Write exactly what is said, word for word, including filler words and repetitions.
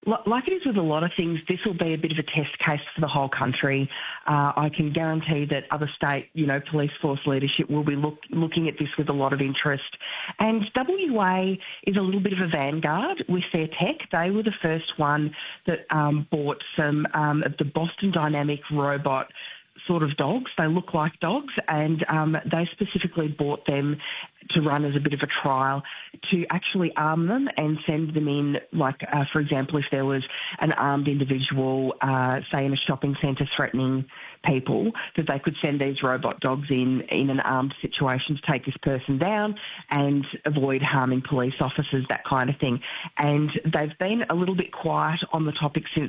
Li- Like it is with a lot of things, this will be a bit of a test case for the whole country. Uh, I can guarantee that other state, you know, police force leadership will be look, looking at this with a lot of interest. And W A is a little bit of a vanguard with their tech. They were the first one that um, bought some um, of the Boston Dynamic robot sort of dogs. They look like dogs, and um, they specifically bought them to run as a bit of a trial to actually arm them and send them in, like, uh, for example, if there was an armed individual, uh, say in a shopping centre threatening people, that they could send these robot dogs in in an armed situation to take this person down and avoid harming police officers, that kind of thing. And they've been a little bit quiet on the topic since